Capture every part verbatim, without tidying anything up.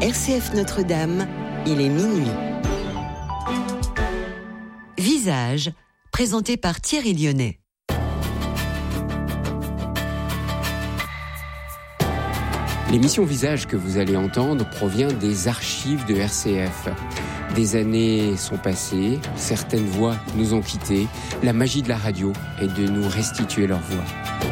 R C F Notre-Dame, il est minuit. Visage, présenté par Thierry Lyonnais. L'émission Visage que vous allez entendre provient des archives de R C F. Des années sont passées, certaines voix nous ont quittés. La magie de la radio est de nous restituer leur voix.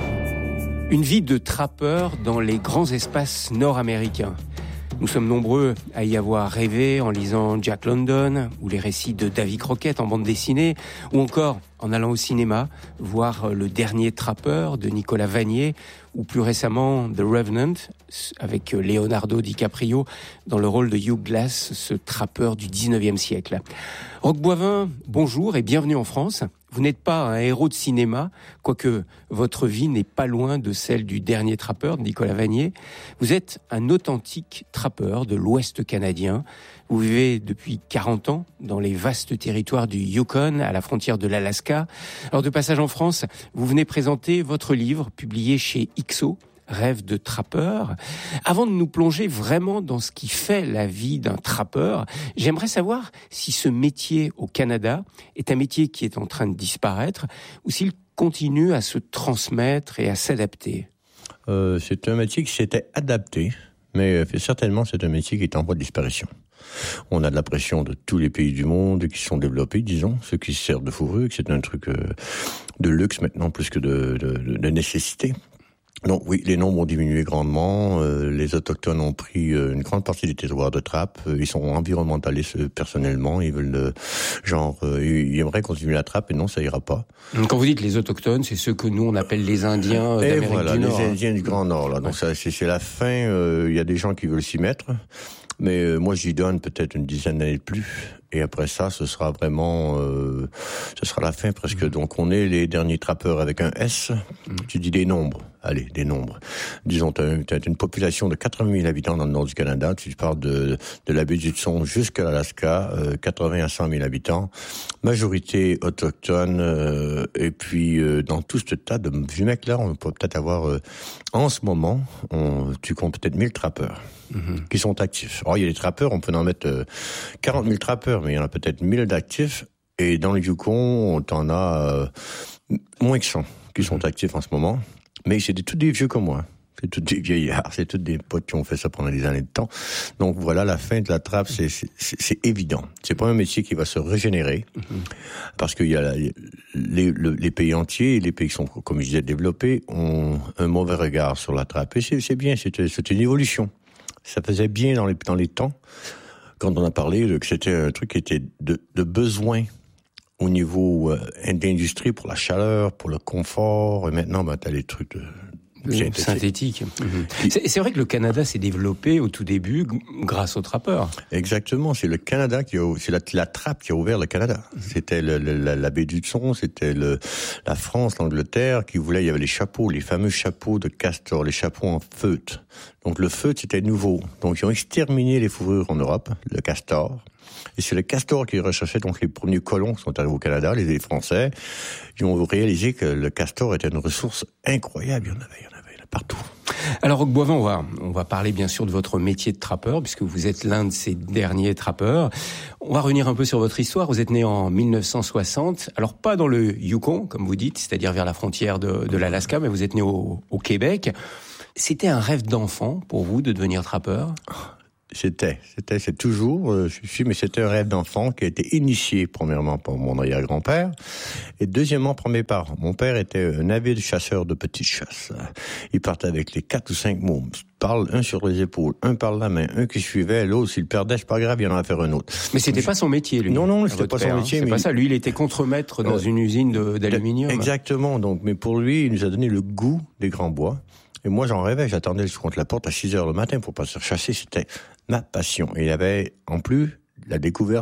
Une vie de trappeur dans les grands espaces nord-américains. Nous sommes nombreux à y avoir rêvé en lisant Jack London ou les récits de Davy Crockett en bande dessinée, ou encore en allant au cinéma voir Le Dernier Trappeur de Nicolas Vanier, ou plus récemment The Revenant avec Leonardo DiCaprio dans le rôle de Hugh Glass, ce trappeur du dix-neuvième siècle. Roch Boivin, bonjour et bienvenue en France. Vous n'êtes pas un héros de cinéma, quoique votre vie n'est pas loin de celle du Dernier Trappeur de Nicolas Vanier. Vous êtes un authentique trappeur de l'Ouest canadien. Vous vivez depuis quarante ans dans les vastes territoires du Yukon, à la frontière de l'Alaska. Alors de passage en France, vous venez présenter votre livre, publié chez I X O, Rêve de trappeur. Avant de nous plonger vraiment dans ce qui fait la vie d'un trappeur, j'aimerais savoir si ce métier au Canada est un métier qui est en train de disparaître ou s'il continue à se transmettre et à s'adapter. Euh, c'est un métier qui s'était adapté, mais euh, certainement c'est un métier qui est en voie de disparition. On a de la pression de tous les pays du monde qui sont développés, disons, ceux qui se servent de fourrure, que c'est un truc euh, de luxe maintenant plus que de, de, de nécessité. Donc oui, les nombres ont diminué grandement, euh, les Autochtones ont pris euh, une grande partie des territoires de trappe, euh, ils sont environnementalistes euh, personnellement, ils veulent euh, genre, euh, ils aimeraient continuer la trappe et non, ça ira pas. Quand vous dites les Autochtones, c'est ceux que nous on appelle les Indiens et d'Amérique voilà, du Nord. Les Indiens du Grand Nord, là. Donc ça, c'est, c'est la fin, euh, il y a des gens qui veulent s'y mettre, mais euh, moi j'y donne peut-être une dizaine d'années de plus. Et après ça, ce sera vraiment, euh, ce sera la fin presque. Mmh. Donc on est les derniers trappeurs avec un S. Mmh. Tu dis des nombres. Allez, des nombres. Disons, tu as une population de quatre-vingt mille habitants dans le nord du Canada. Tu parles de, de la baie d'Hudson jusqu'à l'Alaska, euh, quatre-vingts à cent mille habitants. Majorité autochtone. Euh, et puis, euh, dans tout ce tas de vieux mecs-là, on peut peut-être avoir, euh, en ce moment, on, tu comptes peut-être mille trappeurs. Mmh. Qui sont actifs. Alors, il y a des trappeurs, on peut en mettre euh, quarante mille trappeurs, mais il y en a peut-être mille d'actifs. Et dans le Yukon, t'en as euh, moins que cent qui sont actifs en ce moment. Mais c'est des, tous des vieux comme moi. C'est tous des vieillards, c'est tous des potes qui ont fait ça pendant des années de temps. Donc voilà, la fin de la trappe, c'est, c'est, c'est, c'est évident. C'est pas un métier qui va se régénérer, mmh. parce qu'il y a la, les, le, les pays entiers, les pays qui sont, comme je disais, développés, ont un mauvais regard sur la trappe. Et c'est, c'est bien, c'est, c'est une évolution. Ça faisait bien dans les, dans les temps, quand on a parlé de, que c'était un truc qui était de, de besoin au niveau euh, d'industrie pour la chaleur, pour le confort, et maintenant, ben, t'as les trucs de... Synthétique. synthétique. Mmh. C'est, c'est vrai que le Canada s'est développé au tout début g- grâce aux trappeurs. Exactement, c'est le Canada qui a, c'est la, la trappe qui a ouvert le Canada. Mmh. C'était le, le, la, la baie d'Hudson, c'était le, la France, l'Angleterre qui voulait. Il y avait les chapeaux, les fameux chapeaux de castor, les chapeaux en feutre. Donc le feutre c'était nouveau. Donc ils ont exterminé les fourrures en Europe, le castor. Et c'est le castor qui recherchait donc les premiers colons qui sont arrivés au Canada, les Français. Ils ont réalisé que le castor était une ressource incroyable. Il y en avait, il y en avait, il y en avait partout. Alors, Roch Boivin, on va, on va parler bien sûr de votre métier de trappeur, puisque vous êtes l'un de ces derniers trappeurs. On va revenir un peu sur votre histoire. Vous êtes né en dix-neuf cent soixante. Alors, pas dans le Yukon, comme vous dites, c'est-à-dire vers la frontière de, de l'Alaska, mais vous êtes né au, au Québec. C'était un rêve d'enfant pour vous de devenir trappeur ? C'était, c'était, c'est toujours, euh, je suis, mais c'était un rêve d'enfant qui a été initié premièrement par mon arrière-grand-père et deuxièmement par mes parents. Mon père était un avide chasseur de petites chasses. Il partait avec les quatre ou cinq mots. Parle un sur les épaules, un par la main, un qui suivait, l'autre s'il perdait, c'est pas grave, il y en a à faire un autre. Mais c'était pas son métier, lui. Non, non, c'était pas père, son métier. Hein. C'est mais pas ça. Lui, il était contremaître dans euh, une usine de, d'aluminium. Exactement. Donc, mais pour lui, il nous a donné le goût des grands bois. Et moi, j'en rêvais. J'attendais contre la porte à six heures le matin pour partir chasser. C'était ma passion. Et il y avait, en plus, la découverte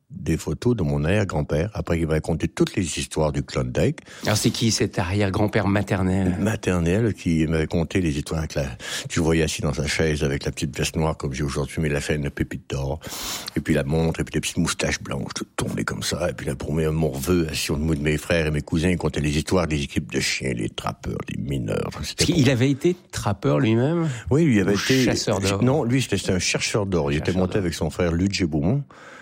des photos de mon arrière-grand-père, après qu'il m'a raconté toutes les histoires du Klondike. Alors c'est qui cet arrière-grand-père maternel? Maternel, qui m'avait conté les histoires avec la... Tu le voyais assis dans sa chaise avec la petite veste noire comme j'ai aujourd'hui, mais la chaîne de pépites d'or, et puis la montre, et puis les petites moustaches blanches, toutes tournées comme ça, et puis là, pour mes morveux, assis au milieu de mes frères et mes cousins, il contait les histoires des équipes de chiens, les trappeurs, les mineurs. C'était il avait été trappeur lui-même? Oui, lui avait été... chasseur d'or? Non, lui, c'était un chercheur d'or. Il était monté d'or. Avec son frère Ludger Beaumont.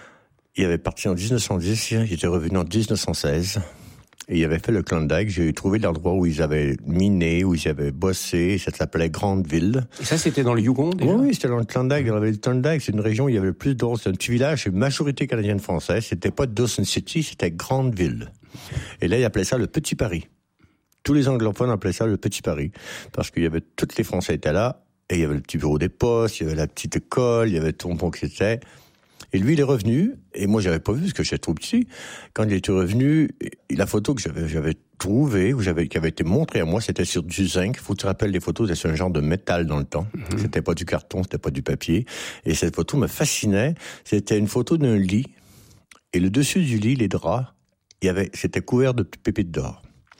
Il avait parti en dix-neuf cent dix, il était revenu en dix-neuf cent seize, et il avait fait le Klondike. J'ai trouvé l'endroit où ils avaient miné, où ils avaient bossé, ça s'appelait Grandeville. Et ça, c'était dans le Yukon, déjà? Oui, oui, c'était dans le Klondike. Dans le Klondike, c'est une région où il y avait le plus d'or. C'est un petit village, c'est une majorité canadienne-française. C'était pas Dawson City, c'était Grandeville. Et là, ils appelaient ça le Petit Paris. Tous les anglophones appelaient ça le Petit Paris, parce qu'il y avait, toutes les Français étaient là, et il y avait le petit bureau des postes, il y avait la petite école, il y avait tout le monde qui était. Et lui, il est revenu, et moi, j'avais pas vu, parce que j'étais trop petit. Quand il était revenu, la photo que j'avais, j'avais trouvée, ou j'avais, qui avait été montrée à moi, c'était sur du zinc. Faut que tu te rappelles, les photos, c'était sur un genre de métal dans le temps. Mm-hmm. C'était pas du carton, c'était pas du papier. Et cette photo me fascinait. C'était une photo d'un lit, et le dessus du lit, les draps, il y avait, c'était couvert de pépites d'or.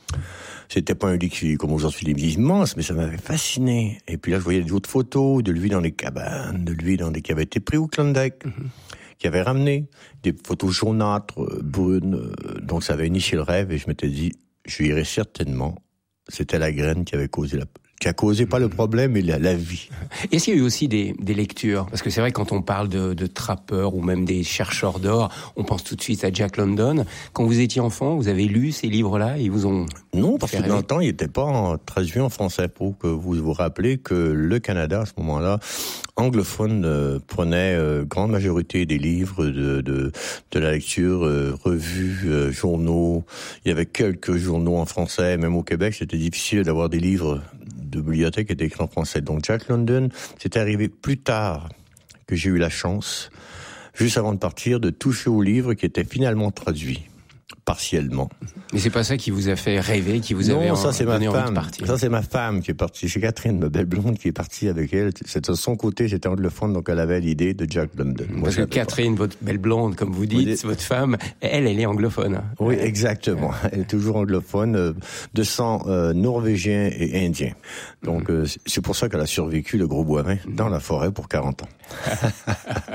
C'était pas un lit qui, comme aujourd'hui, il est immense, mais ça m'avait fasciné. Et puis là, je voyais d'autres photos de lui dans les cabanes, de lui dans des, qui avait été pris au Klondike, mm-hmm. qui avait ramené des photos jaunâtres, euh, brunes. Euh, donc ça avait initié le rêve, et je m'étais dit, je irais certainement. C'était la graine qui avait causé la, qui a causé pas le problème, mais la, la vie. Est-ce qu'il y a eu aussi des, des lectures? Parce que c'est vrai, quand on parle de, de trappeurs ou même des chercheurs d'or, on pense tout de suite à Jack London. Quand vous étiez enfant, vous avez lu ces livres-là et ils vous ont... Non, parce que dans le temps, il n'était pas en, traduit en français, pour que vous vous rappelez que le Canada, à ce moment-là, anglophone, euh, prenait euh, grande majorité des livres de, de, de la lecture, euh, revues, euh, journaux. Il y avait quelques journaux en français. Même au Québec, c'était difficile d'avoir des livres de bibliothèque qui étaient écrits en français. Donc Jack London, c'est arrivé plus tard que j'ai eu la chance, juste avant de partir, de toucher au livre qui était finalement traduit. Partiellement. Mais c'est pas ça qui vous a fait rêver, qui vous non, avait ça, c'est donné ma envie femme. de partir? Ça, c'est ma femme qui est partie. C'est Catherine, ma belle blonde, qui est partie avec elle. C'est de son côté, c'était anglophone, donc elle avait l'idée de Jack London. Moi, Parce que Catherine, pas. Votre belle blonde, comme vous dites, vous dites, votre femme, elle, elle est anglophone. Oui, exactement. Elle est toujours anglophone, euh, de sang euh, norvégien et indien. Donc, euh, c'est pour ça qu'elle a survécu, le Gros Boivin, dans la forêt pour quarante ans.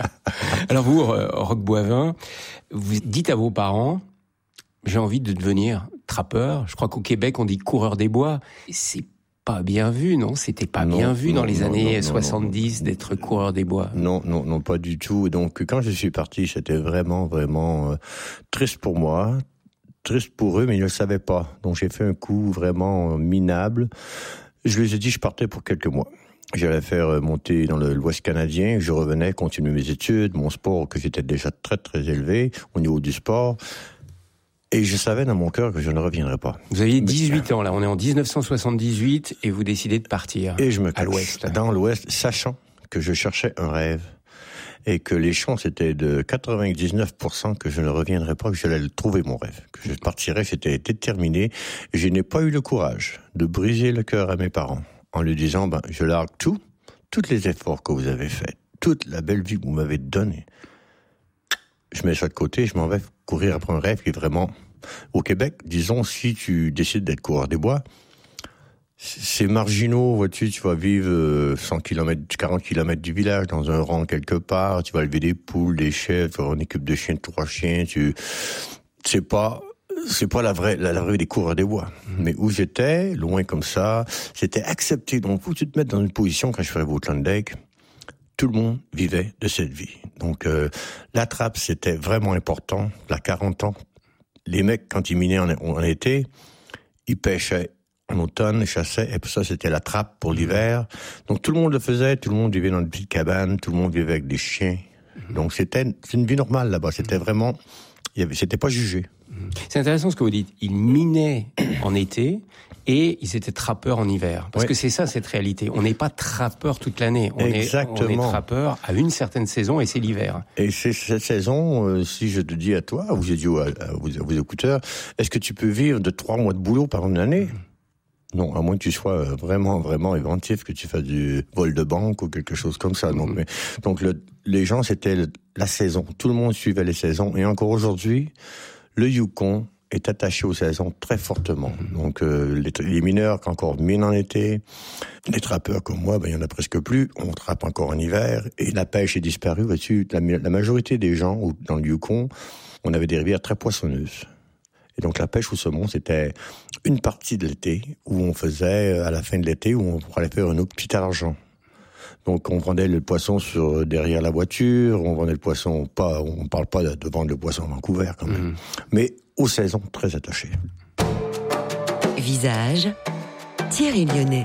Alors vous, Roch Boivin, vous dites à vos parents, j'ai envie de devenir trappeur. Je crois qu'au Québec, on dit coureur des bois. C'est pas bien vu, non? C'était pas non, bien vu non, dans les non, années non, soixante-dix non, d'être coureur des bois. Non, non, non, pas du tout. Et donc, quand je suis parti, c'était vraiment, vraiment euh, triste pour moi. Triste pour eux, mais ils ne le savaient pas. Donc, j'ai fait un coup vraiment minable. Je les ai dit, je partais pour quelques mois. J'allais faire monter dans le, l'Ouest canadien, je revenais, continuer mes études, mon sport, que j'étais déjà très, très élevé au niveau du sport. Et je savais dans mon cœur que je ne reviendrais pas. Vous aviez dix-huit ans, là. On est en dix-neuf cent soixante-dix-huit et vous décidez de partir. Et je me à l'ouest. Dans l'ouest, sachant que je cherchais un rêve et que les chances étaient de quatre-vingt-dix-neuf pour cent que je ne reviendrais pas, que j'allais trouver mon rêve, que je partirais, c'était déterminé. Et je n'ai pas eu le courage de briser le cœur à mes parents en lui disant, ben, je largue tout, tous les efforts que vous avez faits, toute la belle vie que vous m'avez donnée. Je mets ça de côté, je m'en vais courir après un rêve qui est vraiment... Au Québec, disons, si tu décides d'être coureur des bois, c'est marginaux, vois-tu, tu vas vivre cent kilomètres, quarante kilomètres du village, dans un rang quelque part, tu vas élever des poules, des chèvres, tu vas avoir une équipe de chiens, de trois chiens, tu... C'est pas... C'est pas la vraie, la, la vraie des coureurs des bois. Mais où j'étais, loin comme ça, c'était accepté. Donc, faut que tu te mettes dans une position, quand je ferais au Klondike, tout le monde vivait de cette vie. Donc, euh, la trappe, c'était vraiment important. À quarante ans, les mecs, quand ils minaient en, en été, ils pêchaient en automne, ils chassaient, et puis ça, c'était la trappe pour l'hiver. Donc, tout le monde le faisait, tout le monde vivait dans une petite cabane, tout le monde vivait avec des chiens. Donc, c'était c'est une vie normale là-bas. C'était vraiment... Il y avait, c'était pas jugé. C'est intéressant ce que vous dites. Ils minaient en été et ils étaient trappeurs en hiver. Parce oui. que c'est ça, cette réalité. On n'est pas trappeur toute l'année. On Exactement. Est, on est trappeur à une certaine saison et c'est l'hiver. Et c'est cette saison, euh, si je te dis à toi, ou j'ai dit à, à, vos, à vos écouteurs, est-ce que tu peux vivre de trois mois de boulot par une année? Non, à moins que tu sois vraiment, vraiment inventif, que tu fasses du vol de banque ou quelque chose comme ça. Mm-hmm. Donc, mais, donc le, les gens, c'était le, la saison. Tout le monde suivait les saisons. Et encore aujourd'hui, le Yukon est attaché aux saisons très fortement. Donc, euh, les, les mineurs qui encore minent en été, les trappeurs comme moi, ben, il y en a presque plus. On trappe encore en hiver. Et la pêche est disparue. Vois-tu, la, la majorité des gens, dans le Yukon, on avait des rivières très poissonneuses. Et donc, la pêche au saumon, c'était une partie de l'été où on faisait, à la fin de l'été, où on allait faire un autre petit argent. Donc, on vendait le poisson sur, derrière la voiture, on vendait le poisson, pas, on parle pas de, de vendre le poisson à Vancouver, quand même. Mmh. Mais aux saisons très attachées. Visage, Thierry Lyonnais.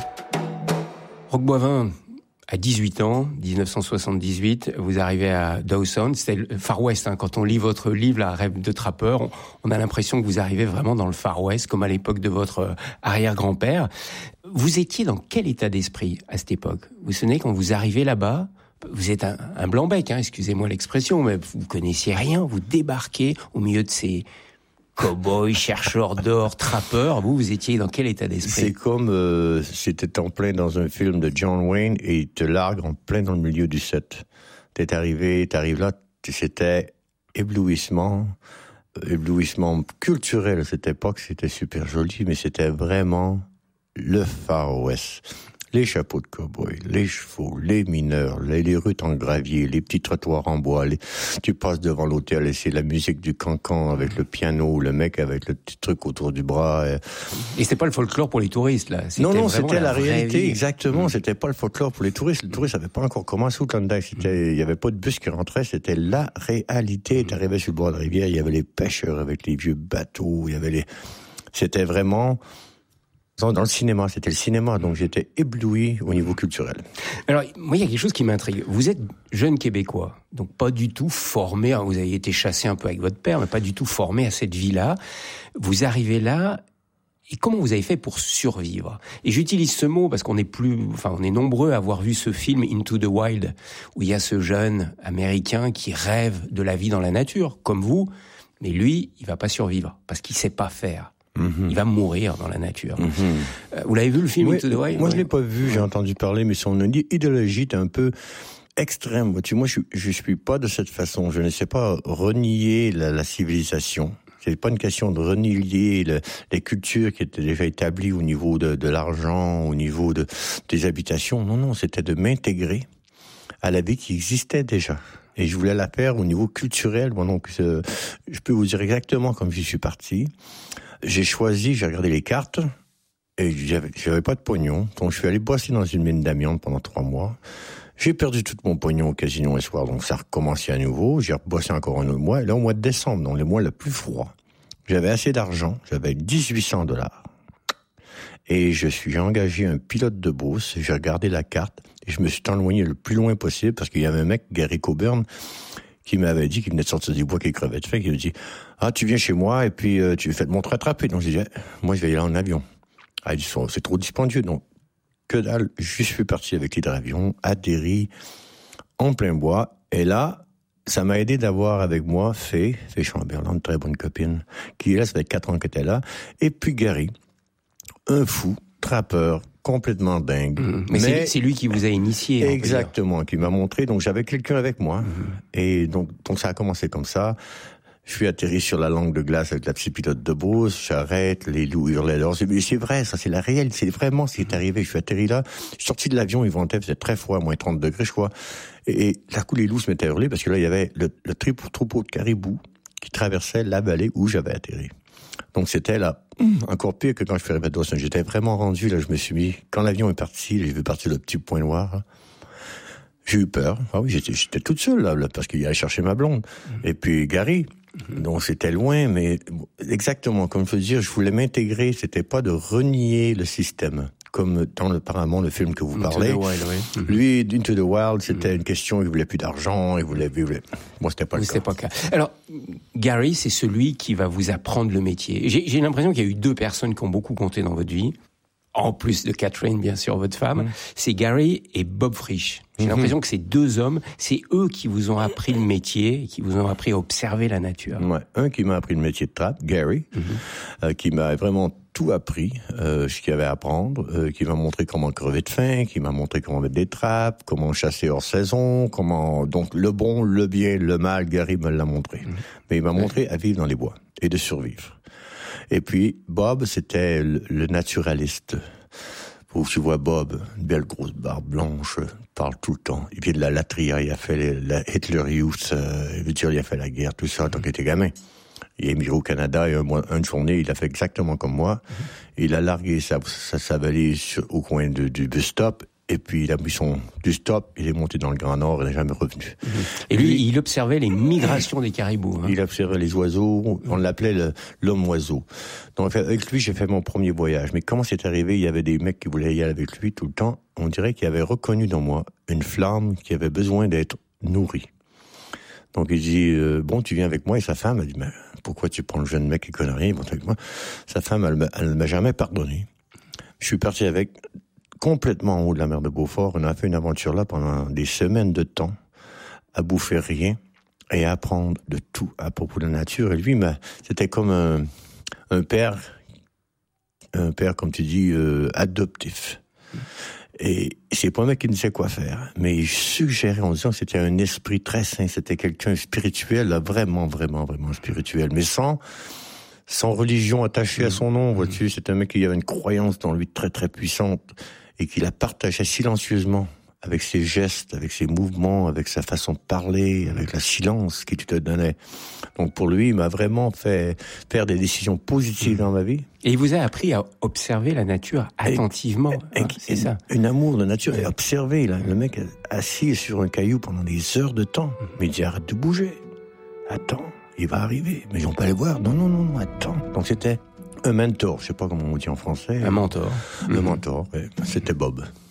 Roch Boivin, à dix-huit ans, dix-neuf cent soixante-dix-huit, vous arrivez à Dawson, c'était le Far West. Hein. Quand on lit votre livre, La Rêve de trappeur, on, on a l'impression que vous arrivez vraiment dans le Far West, comme à l'époque de votre arrière-grand-père. Vous étiez dans quel état d'esprit à cette époque ? Vous vous souvenez, quand vous arrivez là-bas, vous êtes un, un blanc-bec, hein, excusez-moi l'expression, mais vous connaissiez rien, vous débarquez au milieu de ces cow-boys, chercheurs d'or, trappeurs. Vous, vous étiez dans quel état d'esprit ? C'est comme euh, c'était en plein dans un film de John Wayne et il te largue en plein dans le milieu du set. T'es arrivé, t'arrives là, c'était éblouissement, éblouissement culturel à cette époque, c'était super joli, mais c'était vraiment le Far West. Les chapeaux de cow-boy, les chevaux, les mineurs, les, les rues en gravier, les petits trottoirs en bois. Les... Tu passes devant l'hôtel et c'est la musique du cancan avec le piano, le mec avec le petit truc autour du bras. Et, et c'était pas le folklore pour les touristes, là. C'était non, non, c'était la, la réalité, vie. Exactement. Mmh. C'était pas le folklore pour les touristes. Les touristes n'avaient pas encore commencé au Klondike. C'était, il y avait pas de bus qui rentrait. C'était la réalité. Mmh. T'arrivais sur le bord de la rivière, il y avait les pêcheurs avec les vieux bateaux. Il y avait les. C'était vraiment. Dans le cinéma, c'était le cinéma, donc j'étais ébloui au niveau culturel. Alors, moi, il y a quelque chose qui m'intrigue. Vous êtes jeune Québécois, donc pas du tout formé, hein, vous avez été chassé un peu avec votre père, mais pas du tout formé à cette vie-là. Vous arrivez là, et comment vous avez fait pour survivre ? Et j'utilise ce mot parce qu'on est plus, enfin, on est nombreux à avoir vu ce film Into the Wild, où il y a ce jeune Américain qui rêve de la vie dans la nature, comme vous, mais lui, il va pas survivre, parce qu'il sait pas faire. Mmh. Il va mourir dans la nature. Mmh. Euh, vous l'avez vu le film oui, Into the Wild ? Moi, je l'ai pas vu. J'ai entendu parler, mais son idéologie est un peu extrême. Tu, moi, je, je suis pas de cette façon. Je ne sais pas renier la, la civilisation. C'est pas une question de renier le, les cultures qui étaient déjà établies au niveau de, de l'argent, au niveau de, des habitations. Non, non, c'était de m'intégrer à la vie qui existait déjà. Et je voulais la faire au niveau culturel. Bon, donc, euh, je peux vous dire exactement comme j'y suis parti. J'ai choisi, j'ai regardé les cartes, et j'avais, j'avais pas de pognon. Donc, je suis allé bosser dans une mine d'amiante pendant trois mois. J'ai perdu tout mon pognon au casino un soir, donc ça a recommencé à nouveau. J'ai rebossé encore un autre mois. Et là, au mois de décembre, dans les mois le plus froid, j'avais assez d'argent. J'avais dix-huit cents dollars. Et je suis engagé un pilote de Beauce. J'ai regardé la carte et je me suis éloigné le plus loin possible parce qu'il y avait un mec, Gary Coburn, qui m'avait dit qu'il venait de sortir du bois, qu'il crevait de faim, qui me dit « Ah, tu viens chez moi et puis euh, tu fais de mon rattraper. » Donc je disais « Moi, je vais y aller en avion. » Ah, il dit « C'est trop dispendieux. » Donc, que dalle, je suis parti avec l'hydravion, atterri en plein bois. Et là, ça m'a aidé d'avoir avec moi Faye, Faye Chamberlain, une très bonne copine, qui là, ça fait quatre ans qu'elle était là. Et puis Gary, un fou, trappeur, complètement dingue. Mmh. Mais, mais c'est, c'est lui qui vous a initié. Exactement, qui m'a montré. Donc j'avais quelqu'un avec moi. Mmh. Et donc, donc ça a commencé comme ça. Je suis atterri sur la langue de glace avec la petite pilote de Beauce. J'arrête, les loups hurlaient dehors. C'est, c'est vrai, ça, c'est la réalité. C'est vraiment ce qui est arrivé. Je suis atterri là. Je suis sorti de l'avion, il ventait, c'était très froid, moins trente degrés, je crois. Et, et là, coup, les loups se mettaient à hurler parce que là, il y avait le, le troupeau, troupeau de caribous qui traversait la vallée où j'avais atterri. Donc c'était là, encore pire que quand je suis arrivé à Dawson. J'étais vraiment rendu, là, je me suis mis, quand l'avion est parti, j'ai vu partir le petit point noir, j'ai eu peur. Ah oui, j'étais, j'étais toute seule, là, là, parce qu'il allait chercher ma blonde. Mmh. Et puis Gary, mmh. donc c'était loin, mais exactement, comme je veux dire, je voulais m'intégrer, c'était pas de renier le système. Comme dans le Paramount, le film que vous parlez. Into the Wild, oui. Mm-hmm. Lui, Into the Wild, c'était mm-hmm. une question, il voulait plus d'argent, il voulait, il voulait... Moi, c'était pas le c'était cas. Pas le cas. Alors, Gary, c'est celui qui va vous apprendre le métier. J'ai, j'ai l'impression qu'il y a eu deux personnes qui ont beaucoup compté dans votre vie. En plus de Catherine, bien sûr, votre femme. Mm-hmm. C'est Gary et Bob Frisch. J'ai mm-hmm. l'impression que ces deux hommes, c'est eux qui vous ont appris le métier, qui vous ont appris à observer la nature. Ouais. Un qui m'a appris le métier de trappe, Gary, mm-hmm. euh, qui m'a vraiment tout appris, euh, ce qu'il y avait à apprendre, euh, qui m'a montré comment crever de faim, qui m'a montré comment mettre des trappes, comment chasser hors saison, comment... Donc le bon, le bien, le mal, Gary me l'a montré. Mmh. Mais il m'a montré à vivre dans les bois et de survivre. Et puis Bob, c'était le, le naturaliste. Où tu vois Bob, une belle grosse barbe blanche, parle tout le temps. Il vient de la Latria, il a fait la Hitler Youth, euh, il veut dire, il a fait la guerre, tout ça, tant qu'il était gamin. Il est émigré au Canada, et un mois, une journée, il a fait exactement comme moi. Mm-hmm. Il a largué sa, sa, sa valise sur, au coin de, du bus stop, et puis il a mis son du stop, il est monté dans le Grand Nord, il n'est jamais revenu. Mmh. Et lui, il observait les migrations des caribous. Hein. Il observait les oiseaux, on l'appelait le, l'homme oiseau. Donc avec lui, j'ai fait mon premier voyage. Mais comment c'est arrivé? Il y avait des mecs qui voulaient y aller avec lui tout le temps. On dirait qu'il avait reconnu dans moi une flamme qui avait besoin d'être nourrie. Donc il dit, euh, bon, tu viens avec moi. Et sa femme, elle dit, mais pourquoi tu prends le jeune mec qui connaît rien, bon, avec moi? Sa femme, elle, elle ne m'a jamais pardonné. Je suis parti avec... complètement en haut de la mer de Beaufort. On a fait une aventure là pendant des semaines de temps, à bouffer rien et à apprendre de tout à propos de la nature. Et lui, bah, c'était comme un, un père, un père, comme tu dis, euh, adoptif. Et c'est pas un mec qui ne sait quoi faire, mais il suggérait en disant que c'était un esprit très sain, c'était quelqu'un spirituel, là, vraiment, vraiment, vraiment spirituel, mais sans... sans religion attachée à son nom, vois-tu. C'est un mec qui avait une croyance dans lui très très puissante et qui la partageait silencieusement avec ses gestes, avec ses mouvements, avec sa façon de parler, avec la silence qu'il te donnait. Donc pour lui, il m'a vraiment fait faire des décisions positives dans ma vie. Et il vous a appris à observer la nature attentivement. Et, hein, et, c'est ça. Un amour de nature et observer. Là, le mec assis sur un caillou pendant des heures de temps. Mais il dit arrête de bouger. Attends. Il va arriver, mais ils vont pas les voir. Non, non, non, non, attends. Donc c'était un mentor, je sais pas comment on dit en français. Un mentor. Un mmh. mentor, ouais. C'était Bob.